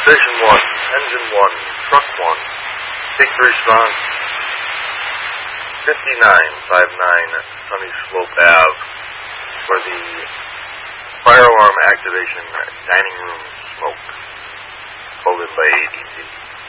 Station 1, Engine 1, Truck 1, take the response 5959 Sunny Slope Ave for the fire alarm activation dining room smoke. Called in by ADT.